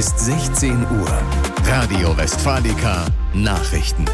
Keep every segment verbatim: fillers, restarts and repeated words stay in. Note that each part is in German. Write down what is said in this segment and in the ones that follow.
ist sechzehn Uhr. Radio Westfalica Nachrichten.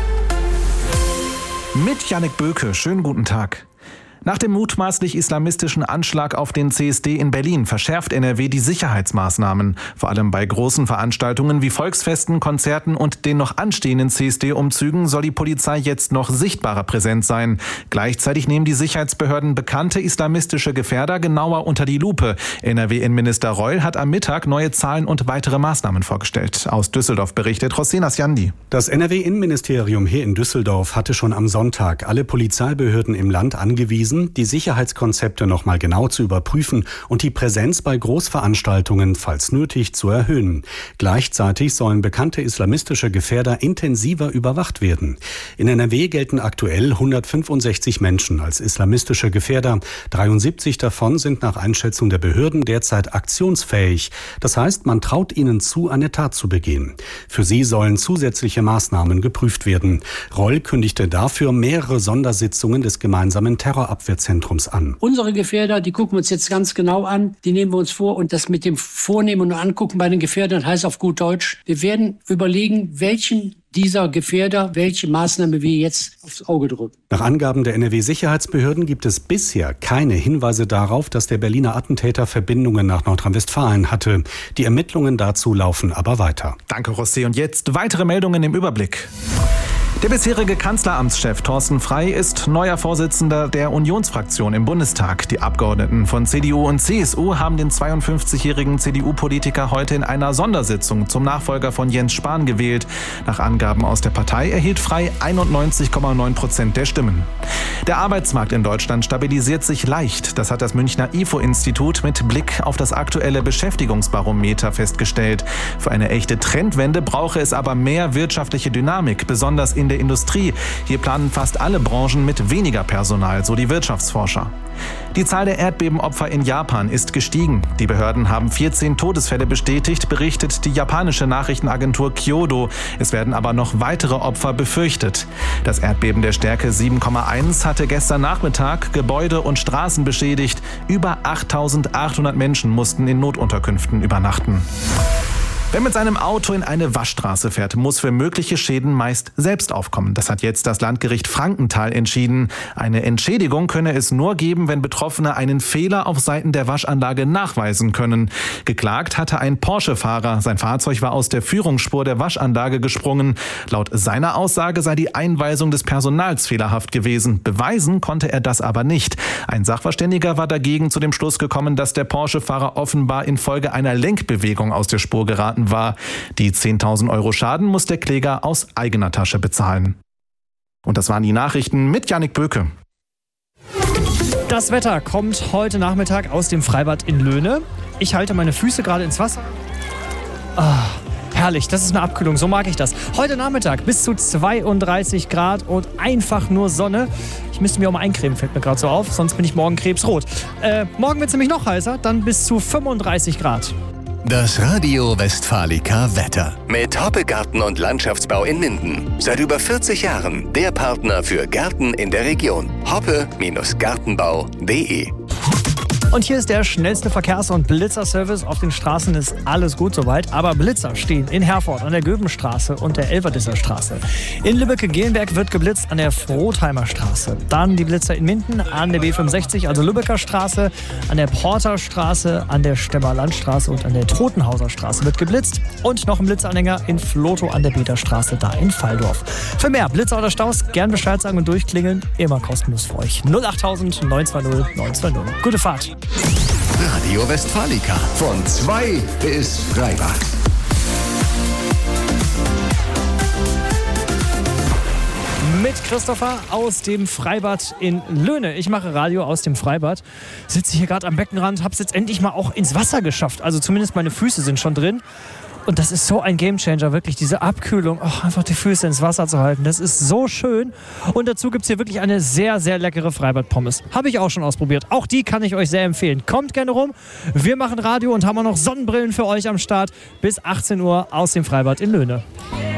Mit Jannik Böke, schönen guten Tag. Nach dem mutmaßlich islamistischen Anschlag auf den C S D in Berlin verschärft N R W die Sicherheitsmaßnahmen. Vor allem bei großen Veranstaltungen wie Volksfesten, Konzerten und den noch anstehenden C S D-Umzügen soll die Polizei jetzt noch sichtbarer präsent sein. Gleichzeitig nehmen die Sicherheitsbehörden bekannte islamistische Gefährder genauer unter die Lupe. N R W-Innenminister Reul hat am Mittag neue Zahlen und weitere Maßnahmen vorgestellt. Aus Düsseldorf berichtet Rosina Sjandi. Das N R W-Innenministerium hier in Düsseldorf hatte schon am Sonntag alle Polizeibehörden im Land angewiesen, die Sicherheitskonzepte noch mal genau zu überprüfen und die Präsenz bei Großveranstaltungen, falls nötig, zu erhöhen. Gleichzeitig sollen bekannte islamistische Gefährder intensiver überwacht werden. In N R W gelten aktuell hundertfünfundsechzig Menschen als islamistische Gefährder. dreiundsiebzig davon sind nach Einschätzung der Behörden derzeit aktionsfähig. Das heißt, man traut ihnen zu, eine Tat zu begehen. Für sie sollen zusätzliche Maßnahmen geprüft werden. Reul kündigte dafür mehrere Sondersitzungen des gemeinsamen Terrorabwehrzentrums an. Unsere Gefährder, die gucken wir uns jetzt ganz genau an, die nehmen wir uns vor, und das mit dem Vornehmen und Angucken bei den Gefährdern heißt auf gut Deutsch, wir werden überlegen, welchen dieser Gefährder, welche Maßnahme wir jetzt aufs Auge drücken. Nach Angaben der N R W-Sicherheitsbehörden gibt es bisher keine Hinweise darauf, dass der Berliner Attentäter Verbindungen nach Nordrhein-Westfalen hatte. Die Ermittlungen dazu laufen aber weiter. Danke, José. Und jetzt weitere Meldungen im Überblick. Der bisherige Kanzleramtschef Thorsten Frey ist neuer Vorsitzender der Unionsfraktion im Bundestag. Die Abgeordneten von C D U und C S U haben den zweiundfünfzigjährigen C D U-Politiker heute in einer Sondersitzung zum Nachfolger von Jens Spahn gewählt. Nach Angaben aus der Partei erhielt Frey einundneunzig Komma neun Prozent der Stimmen. Der Arbeitsmarkt in Deutschland stabilisiert sich leicht. Das hat das Münchner I F O-Institut mit Blick auf das aktuelle Beschäftigungsbarometer festgestellt. Für eine echte Trendwende brauche es aber mehr wirtschaftliche Dynamik, besonders in der Industrie. Hier planen fast alle Branchen mit weniger Personal, so die Wirtschaftsforscher. Die Zahl der Erdbebenopfer in Japan ist gestiegen. Die Behörden haben vierzehn Todesfälle bestätigt, berichtet die japanische Nachrichtenagentur Kyodo. Es werden aber noch weitere Opfer befürchtet. Das Erdbeben der Stärke sieben Komma eins hatte gestern Nachmittag Gebäude und Straßen beschädigt. Über achttausendachthundert Menschen mussten in Notunterkünften übernachten. Wer mit seinem Auto in eine Waschstraße fährt, muss für mögliche Schäden meist selbst aufkommen. Das hat jetzt das Landgericht Frankenthal entschieden. Eine Entschädigung könne es nur geben, wenn Betroffene einen Fehler auf Seiten der Waschanlage nachweisen können. Geklagt hatte ein Porsche-Fahrer. Sein Fahrzeug war aus der Führungsspur der Waschanlage gesprungen. Laut seiner Aussage sei die Einweisung des Personals fehlerhaft gewesen. Beweisen konnte er das aber nicht. Ein Sachverständiger war dagegen zu dem Schluss gekommen, dass der Porsche-Fahrer offenbar infolge einer Lenkbewegung aus der Spur geraten war. Die zehntausend Euro Schaden muss der Kläger aus eigener Tasche bezahlen. Und das waren die Nachrichten mit Jannik Böke. Das Wetter kommt heute Nachmittag aus dem Freibad in Löhne. Ich halte meine Füße gerade ins Wasser. Ah, herrlich, das ist eine Abkühlung, so mag ich das. Heute Nachmittag bis zu zweiunddreißig Grad und einfach nur Sonne. Ich müsste mir auch mal eincremen, fällt mir gerade so auf, sonst bin ich morgen krebsrot. Äh, morgen wird es nämlich noch heißer, dann bis zu fünfunddreißig Grad. Das Radio Westfalica Wetter. Mit Hoppe Garten und Landschaftsbau in Minden. Seit über vierzig Jahren der Partner für Gärten in der Region. hoppe Gartenbau punkt de. Und hier ist der schnellste Verkehrs- und Blitzerservice. Auf den Straßen ist alles gut soweit, aber Blitzer stehen in Herford an der Göbenstraße und der Elverdisser Straße. In Lübbecke-Gehenberg wird geblitzt an der Frotheimer Straße. Dann die Blitzer in Minden an der B fünfundsechzig, also Lübecker Straße, an der Porterstraße, an der Stemmer Landstraße und an der Totenhauser Straße wird geblitzt. Und noch ein Blitzanhänger in Flotow an der Beterstraße, da in Faldorf. Für mehr Blitzer oder Staus gern Bescheid sagen und durchklingeln. Immer kostenlos für euch. null achttausend neun zwei null neun zwei null. Gute Fahrt. Radio Westfalica von zwei bis Freibad. Mit Christopher aus dem Freibad in Löhne. Ich mache Radio aus dem Freibad. Sitze hier gerade am Beckenrand, habe es jetzt endlich mal auch ins Wasser geschafft. Also zumindest meine Füße sind schon drin. Und das ist so ein Gamechanger, wirklich diese Abkühlung, oh, einfach die Füße ins Wasser zu halten. Das ist so schön. Und dazu gibt es hier wirklich eine sehr, sehr leckere Freibad-Pommes. Habe ich auch schon ausprobiert. Auch die kann ich euch sehr empfehlen. Kommt gerne rum. Wir machen Radio und haben auch noch Sonnenbrillen für euch am Start. Bis achtzehn Uhr aus dem Freibad in Löhne.